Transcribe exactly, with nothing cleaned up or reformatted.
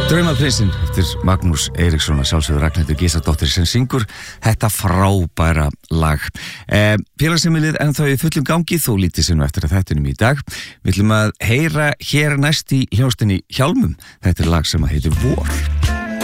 Draumaprinsinn eftir Magnús Eiríksson að sjálfsögðu Ragnhildur Gísladóttir sem syngur þetta frábæra lag. Eh, Félagsheimilið ennþá í fullum gangi þó lítið sem eftir að þættinum í dag. Við ætlum að heyra hér næst í hljóstinni Hjálmum. Þetta er lag sem heitir Vor.